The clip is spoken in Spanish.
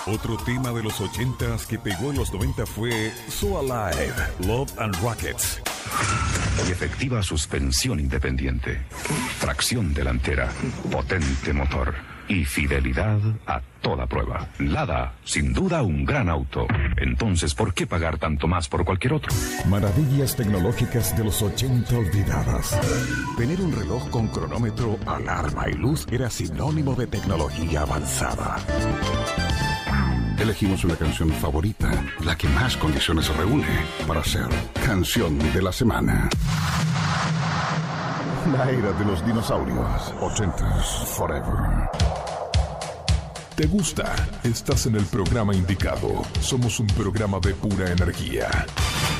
Otro tema de los 80s que pegó en los 90 fue So Alive, Love and Rockets. Y efectiva suspensión independiente, tracción delantera, potente motor y fidelidad a toda prueba. Lada, sin duda un gran auto. Entonces, ¿por qué pagar tanto más por cualquier otro? Maravillas tecnológicas de los 80 olvidadas. Tener un reloj con cronómetro, alarma y luz era sinónimo de tecnología avanzada. Elegimos una canción favorita, la que más condiciones reúne para ser canción de la semana. La era de los dinosaurios. 80s Forever. ¿Te gusta? Estás en el programa indicado. Somos un programa de pura energía.